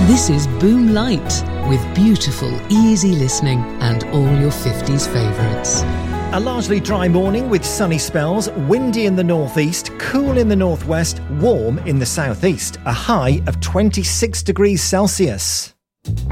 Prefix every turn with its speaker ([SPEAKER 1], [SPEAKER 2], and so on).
[SPEAKER 1] This is Boom Light, with beautiful, easy listening and all your 50s favourites.
[SPEAKER 2] A largely dry morning with sunny spells, windy in the northeast, cool in the northwest, warm in the southeast. A high of 26 degrees Celsius.